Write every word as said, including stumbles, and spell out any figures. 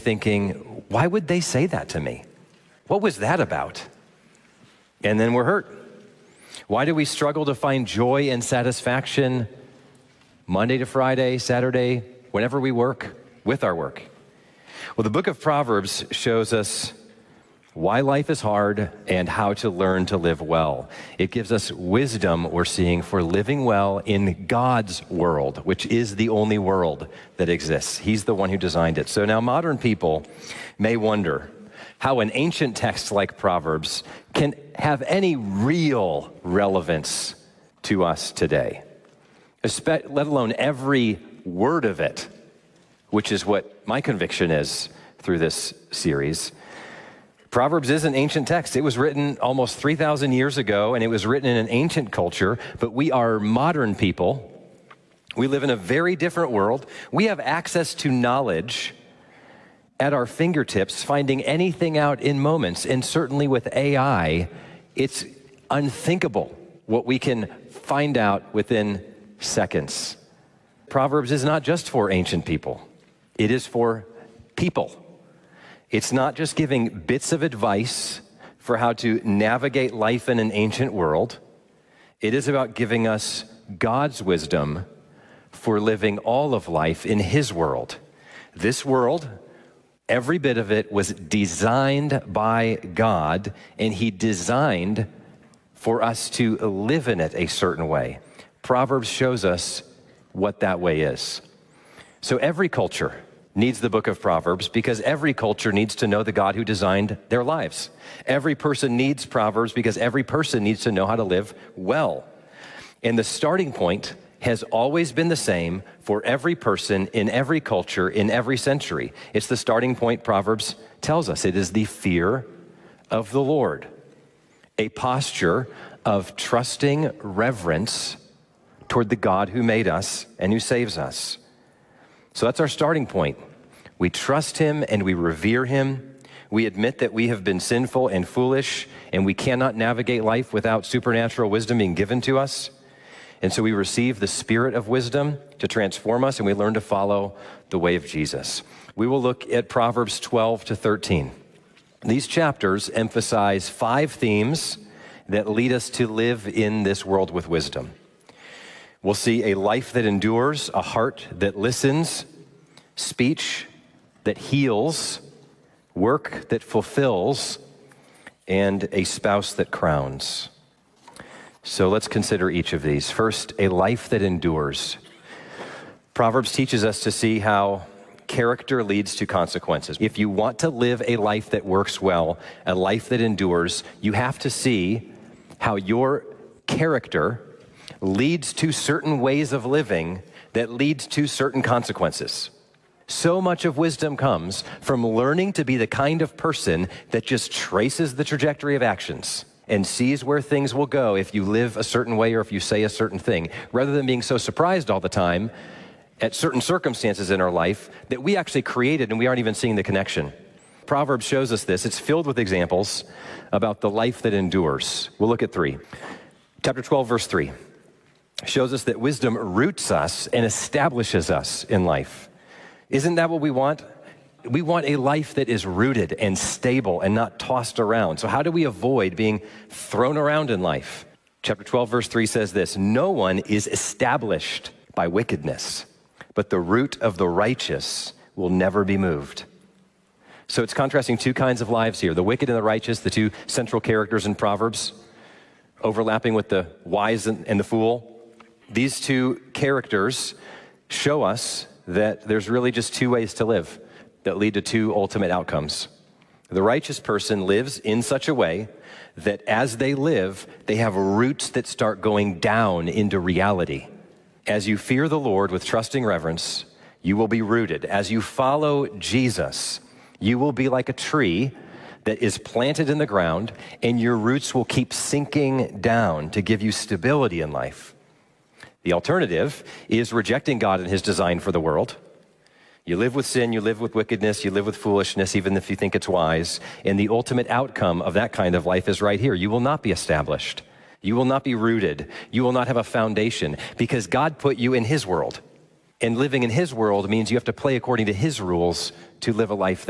thinking, why would they say that to me? What was that about? And then we're hurt. Why do we struggle to find joy and satisfaction Monday to Friday, Saturday, whenever we work, with our work? Well, the book of Proverbs shows us why life is hard and how to learn to live well. It gives us wisdom, we're seeing, for living well in God's world, which is the only world that exists. He's the one who designed it. So now modern people may wonder how an ancient text like Proverbs can have any real relevance to us today, let alone every word of it, which is what my conviction is through this series. Proverbs is an ancient text. It was written almost three thousand years ago, and it was written in an ancient culture, but we are modern people. We live in a very different world. We have access to knowledge at our fingertips, finding anything out in moments, and certainly with A I, it's unthinkable what we can find out within seconds. Proverbs is not just for ancient people. It is for people. It's not just giving bits of advice for how to navigate life in an ancient world. It is about giving us God's wisdom for living all of life in His world. This world, every bit of it was designed by God, and He designed for us to live in it a certain way. Proverbs shows us what that way is. So every culture needs the book of Proverbs because every culture needs to know the God who designed their lives. Every person needs Proverbs because every person needs to know how to live well. And the starting point has always been the same for every person in every culture in every century. It's the starting point Proverbs tells us. It is the fear of the Lord, a posture of trusting reverence toward the God who made us and who saves us. So that's our starting point. We trust Him and we revere Him. We admit that we have been sinful and foolish, and we cannot navigate life without supernatural wisdom being given to us. And so we receive the Spirit of wisdom to transform us, and we learn to follow the way of Jesus. We will look at Proverbs twelve to thirteen. These chapters emphasize five themes that lead us to live in this world with wisdom. We'll see a life that endures, a heart that listens, speech that heals, work that fulfills, and a spouse that crowns. So let's consider each of these. First, a life that endures. Proverbs teaches us to see how character leads to consequences. If you want to live a life that works well, a life that endures, you have to see how your character leads to certain ways of living that leads to certain consequences. So much of wisdom comes from learning to be the kind of person that just traces the trajectory of actions and sees where things will go if you live a certain way or if you say a certain thing, rather than being so surprised all the time at certain circumstances in our life that we actually created and we aren't even seeing the connection. Proverbs shows us this. It's filled with examples about the life that endures. We'll look at three. Chapter twelve, verse three. Shows us that wisdom roots us and establishes us in life. Isn't that what we want? We want a life that is rooted and stable and not tossed around. So how do we avoid being thrown around in life? Chapter twelve, verse three says this: no one is established by wickedness, but the root of the righteous will never be moved. So it's contrasting two kinds of lives here, the wicked and the righteous, the two central characters in Proverbs, overlapping with the wise and the fool. These two characters show us that there's really just two ways to live that lead to two ultimate outcomes. The righteous person lives in such a way that as they live, they have roots that start going down into reality. As you fear the Lord with trusting reverence, you will be rooted. As you follow Jesus, you will be like a tree that is planted in the ground, and your roots will keep sinking down to give you stability in life. The alternative is rejecting God and His design for the world. You live with sin, you live with wickedness, you live with foolishness, even if you think it's wise. And the ultimate outcome of that kind of life is right here. You will not be established. You will not be rooted. You will not have a foundation because God put you in His world. And living in His world means you have to play according to His rules to live a life that